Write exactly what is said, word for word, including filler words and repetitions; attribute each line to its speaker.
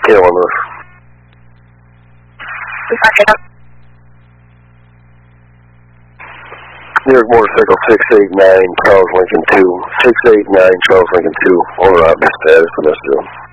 Speaker 1: killing us. New York Motorcycle six eight nine, Charles Lincoln two. six eight nine, Charles Lincoln two. Owner object status, and let's do.